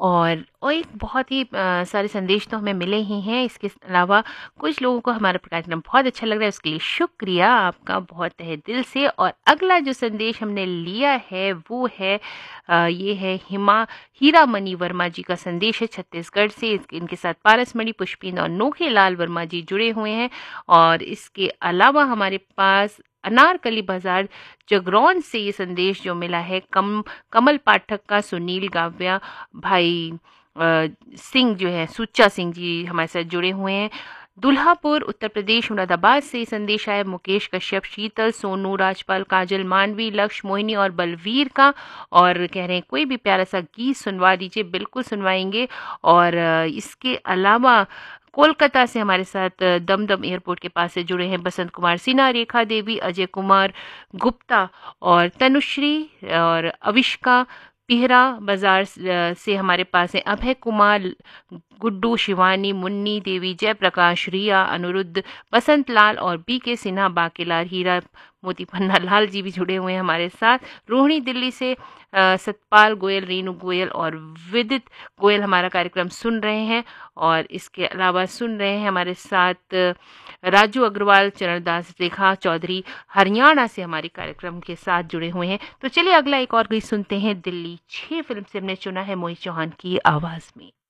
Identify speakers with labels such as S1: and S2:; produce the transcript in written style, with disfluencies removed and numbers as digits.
S1: और एक बहुत ही सारे संदेश तो हमें मिले ही हैं। इसके अलावा कुछ लोगों को हमारा कार्यक्रम बहुत अच्छा लग रहा है, उसके लिए शुक्रिया आपका बहुत तहे दिल से। और अगला जो संदेश हमने लिया है वो है ये है हीरामणि वर्मा जी का संदेश है छत्तीसगढ़ से। इनके साथ पारसमणि, पुष्पिन और नोखेलाल वर्मा जी जुड़े हुए हैं। और इसके अलावा हमारे पास अनारकली बाजार जगरौन से ये संदेश जो मिला है कमल पाठक का, सुनील गाव्या, भाई सिंह जो है सुच्चा सिंह जी हमारे साथ जुड़े हुए हैं। दुल्हापुर उत्तर प्रदेश मुरादाबाद से संदेश आया मुकेश कश्यप, शीतल, सोनू, राजपाल, काजल, मानवी, लक्ष्य, मोहिनी और बलवीर का। और कह रहे हैं कोई भी प्यारा सा गीत सुनवा दीजिए। बिल्कुल सुनवाएंगे। और इसके अलावा कोलकाता से हमारे साथ दमदम एयरपोर्ट के पास से जुड़े हैं बसंत कुमार सिन्हा, रेखा देवी, अजय कुमार गुप्ता और तनुश्री और अविष्का। पिहरा बाजार से हमारे पास है अभय कुमार, गुड्डू, शिवानी, मुन्नी देवी, जयप्रकाश, रिया, अनिरुद्ध, बसंत लाल और बी के सिन्हा, बाकेलाल, हीरा मोती, पन्ना लाल जी भी जुड़े हुए हैं हमारे साथ। रोहिणी दिल्ली से सतपाल गोयल, रेणु गोयल और विदित गोयल हमारा कार्यक्रम सुन रहे हैं। और इसके अलावा सुन रहे हैं हमारे साथ राजू अग्रवाल, चरणदास, रेखा चौधरी हरियाणा से हमारे कार्यक्रम के साथ जुड़े हुए हैं। तो चलिए अगला एक और गीत सुनते हैं। दिल्ली 6 फिल्म से हमने चुना है मोहित चौहान की आवाज में।